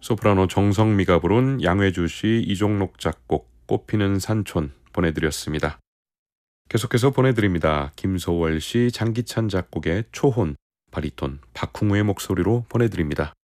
소프라노 정성미가 부른 양회주 시 이종록 작곡 꽃피는 산촌 보내드렸습니다. 계속해서 보내드립니다. 김소월 시 장기찬 작곡의 초혼, 바리톤 박흥우의 목소리로 보내드립니다.